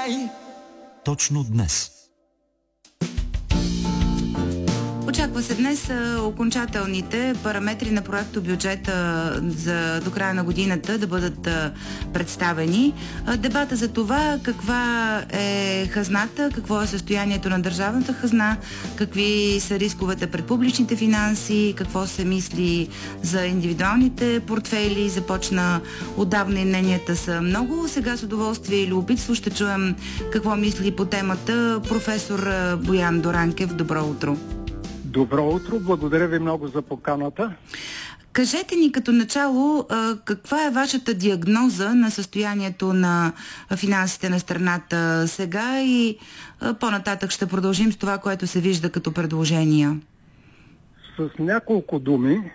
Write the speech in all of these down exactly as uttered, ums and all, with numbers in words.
Точно днес. Очаква се днес окончателните параметри на проекто бюджета за до края на годината да бъдат представени. Дебата за това каква е хазната, какво е състоянието на държавната хазна, какви са рисковете пред публичните финанси, какво се мисли за индивидуалните портфейли. Започна отдавна и мненията са много. Сега с удоволствие и любопитство ще чуем какво мисли по темата професор Боян Доранкев. Добро утро! Добро утро, благодаря ви много за поканата. Кажете ни като начало каква е вашата диагноза на състоянието на финансите на страната сега и по-нататък ще продължим с това, което се вижда като предложения. С няколко думи,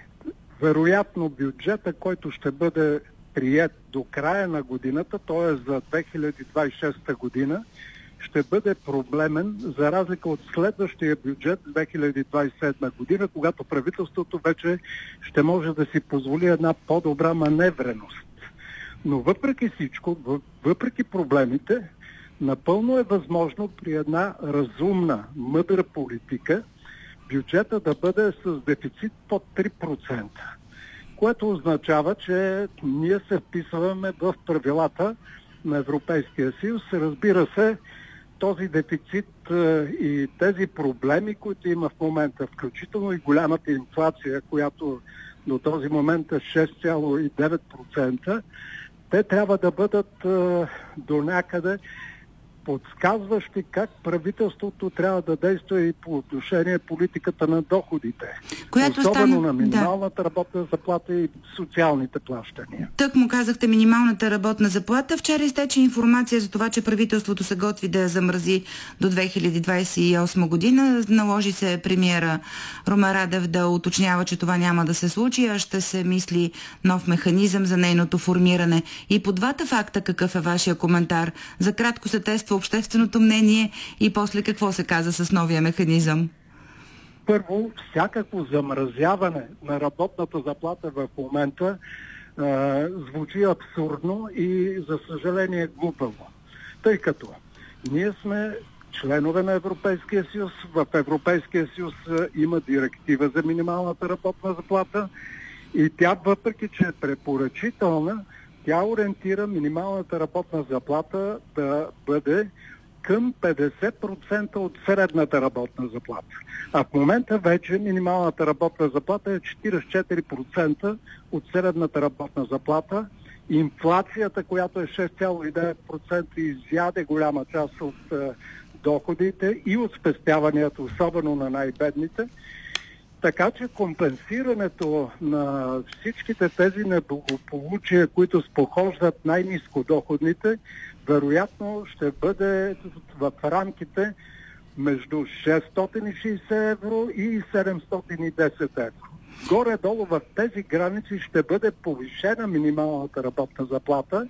вероятно бюджета, който ще бъде приет до края на годината, т.е. за две хиляди двадесет и шеста година, ще бъде проблемен, за разлика от следващия бюджет две хиляди двадесет и седма година, когато правителството вече ще може да си позволи една по-добра маневреност. Но въпреки всичко, въпреки проблемите, напълно е възможно при една разумна, мъдра политика бюджета да бъде с дефицит под три процента, което означава, че ние се вписваме в правилата на Европейския съюз. Разбира се, този дефицит и тези проблеми, които има в момента, включително и голямата инфлация, която до този момент е шест цяло и девет процента, те трябва да бъдат до някъде подсказващи как правителството трябва да действа и по отношение политиката на доходите. Която особено стана... на минималната да. работна заплата и социалните плащания. Тък му казахте минималната работна заплата. Вчера изтече информация за това, че правителството се готви да я замрази до две хиляди двадесет и осма година. Наложи се премиера Румен Радев да уточнява, че това няма да се случи, а ще се мисли нов механизъм за нейното формиране. И по двата факта какъв е вашия коментар? За кратко се тества общественото мнение и после какво се каза с новия механизъм? Първо, всякакво замразяване на работната заплата в момента е, звучи абсурдно и, за съжаление, глупаво. Тъй като ние сме членове на Европейския съюз, в Европейския съюз има директива за минималната работна заплата и тя, въпреки че е препоръчителна, тя ориентира минималната работна заплата да бъде към петдесет процента от средната работна заплата. А в момента вече минималната работна заплата е четиридесет и четири процента от средната работна заплата. Инфлацията, която е шест цяло и девет процента, изяде голяма част от е, доходите и от спестяванията, особено на най-бедните. Така че компенсирането на всичките тези неблагополучия, които спохождат най-ниско доходните, вероятно ще бъде в рамките между шестстотин и шейсет евро и седемстотин и десет евро. Горе-долу в тези граници ще бъде повишена минималната работна заплата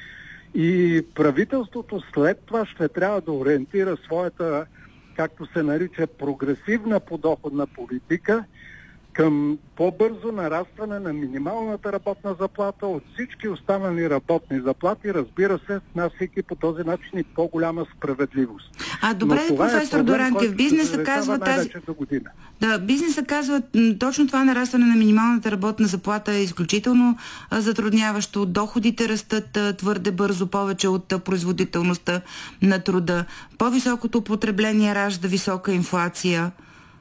и правителството след това ще трябва да ориентира своята, както се нарича, прогресивна подоходна политика към по-бързо нарастване на минималната работна заплата от всички останали работни заплати, разбира се, внасяйки по този начин и по-голяма справедливост. А добре, професор е Доранкев, бизнеса казва тази... Да, бизнеса казва точно това нарастване на минималната работна заплата е изключително затрудняващо. Доходите растат твърде бързо, повече от производителността на труда. По-високото потребление ражда висока инфлация.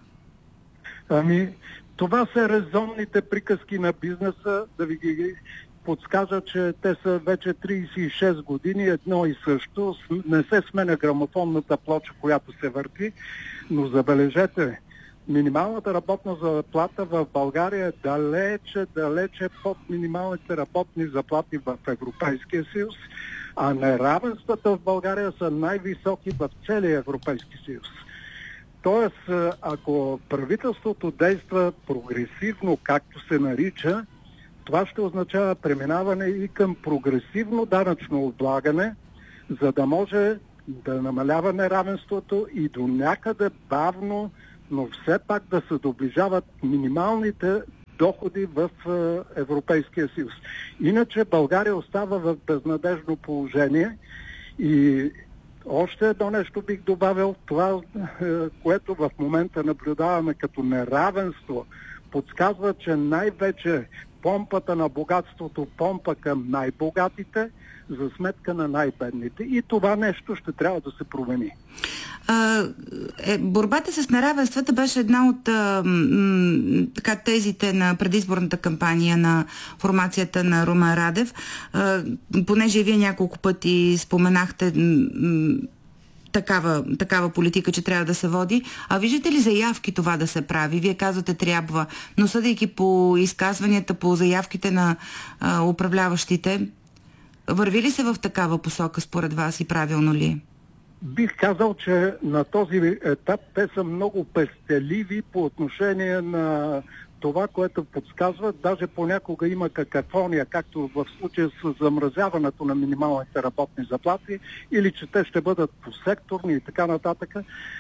Ами, това са резонните приказки на бизнеса, да ви ги подскажа, че те са вече тридесет и шест години, едно и също. Не се сменя грамофонната плоча, която се върти, но забележете, минималната работна заплата в България е далече, далече под минималните работни заплати в Европейския съюз, а неравенствата в България са най-високи в целия Европейски съюз. Тоест, ако правителството действа прогресивно, както се нарича, това ще означава преминаване и към прогресивно данъчно облагане, за да може да намалява неравенството и до някъде бавно, но все пак да се доближават минималните доходи в Европейския съюз. Иначе България остава в безнадежно положение и Още едно нещо бих добавил, това, което в момента наблюдаваме като неравенство, подсказва, че най-вече помпата на богатството помпа към най-богатите за сметка на най-бедните. И това нещо ще трябва да се промени. А, е, борбата с неравенствата беше една от а, м, така, тезите на предизборната кампания на формацията на Румен Радев. А, понеже и вие няколко пъти споменахте м, такава, такава политика, че трябва да се води. А виждате ли заявки това да се прави? Вие казвате трябва, но съдейки по изказванията, по заявките на а, управляващите, върви ли се в такава посока според вас и правилно ли? Бих казал, че на този етап те са много пестеливи по отношение на това, което подсказват. Даже понякога има какафония, както в случая с замразяването на минималните работни заплати, или че те ще бъдат посекторни и така нататък.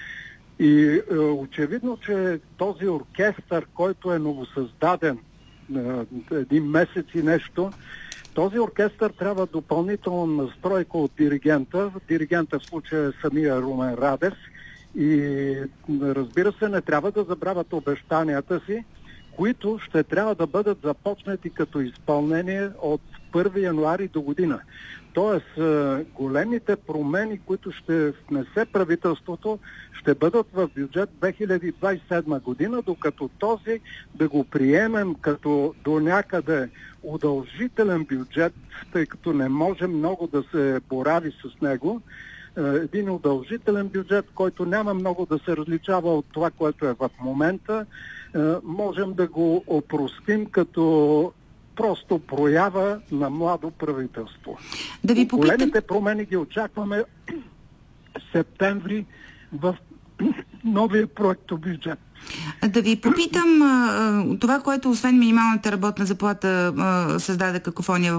И е, очевидно, че този оркестър, който е новосъздаден е, един месец и нещо, този оркестър трябва допълнително настройка от диригента. Диригента в случая е самия Румен Радев. И разбира се, не трябва да забравят обещанията си, които ще трябва да бъдат започнати като изпълнение от първи януари до година. Тоест, големите промени, които ще внесе правителството, ще бъдат в бюджет две хиляди двадесет и седма година, докато този да го приемем като до някъде удължителен бюджет, тъй като не може много да се борави с него. Един удължителен бюджет, който няма много да се различава от това, което е в момента, можем да го опростим като просто проява на младо правителство. Да ви попитам... Големите промени ги очакваме в септември в новия проектобюджет. Да ви попитам, това, което освен минималната работна заплата създаде какофония